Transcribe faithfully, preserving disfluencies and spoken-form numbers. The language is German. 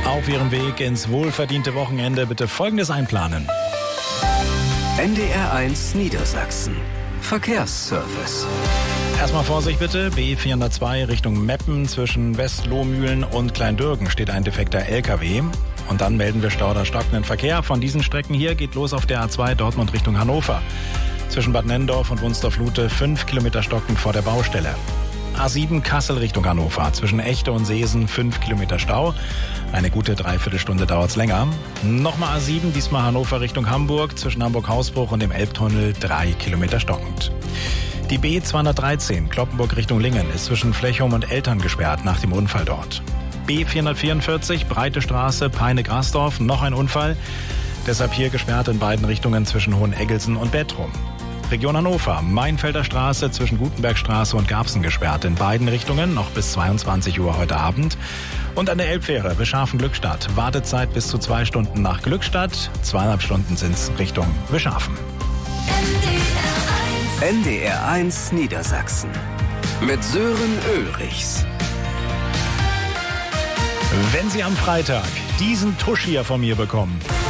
Auf Ihrem Weg ins wohlverdiente Wochenende bitte Folgendes einplanen. N D R eins Niedersachsen. Verkehrsservice. Erstmal Vorsicht bitte, B vierhundertzwei Richtung Meppen zwischen Westlohmühlen und Kleindürgen steht ein defekter L K W. Und dann melden wir Stau oder stockenden Verkehr. Von diesen Strecken hier geht los auf der A zwei Dortmund Richtung Hannover. Zwischen Bad Nenndorf und Wunsdorf-Lute fünf Kilometer stockend vor der Baustelle. A sieben Kassel Richtung Hannover. Zwischen Echte und Seesen fünf Kilometer Stau. Eine gute Dreiviertelstunde dauert's länger. Nochmal A sieben, diesmal Hannover Richtung Hamburg. Zwischen Hamburg-Hausbruch und dem Elbtunnel drei Kilometer stockend. Die B zweihundertdreizehn Cloppenburg Richtung Lingen ist zwischen Flechum und Eltern gesperrt nach dem Unfall dort. B vierhundertvierundvierzig Breite Straße Peine-Grasdorf, noch ein Unfall. Deshalb hier gesperrt in beiden Richtungen zwischen Hoheneggelsen und Bettrum. Region Hannover, Mainfelder Straße zwischen Gutenbergstraße und Garbsen gesperrt in beiden Richtungen, noch bis zweiundzwanzig Uhr heute Abend. Und an der Elbfähre Wischhafen-Glückstadt, Wartezeit bis zu zwei Stunden nach Glückstadt, zweieinhalb Stunden sind's Richtung Wischhafen. N D R eins Niedersachsen mit Sören Ulrichs. Wenn Sie am Freitag diesen Tusch hier von mir bekommen,